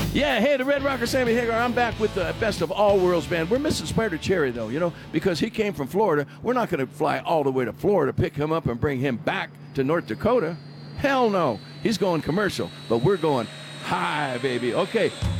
Yeah, hey, the Red Rocker Sammy Hagar. I'm back with the Best of All Worlds band. We're missing Spider Cherry, though, because he came from Florida. We're not going to fly all the way to Florida, pick him up, and bring him back to North Dakota. Hell no. He's going commercial, but we're going high, baby. Okay,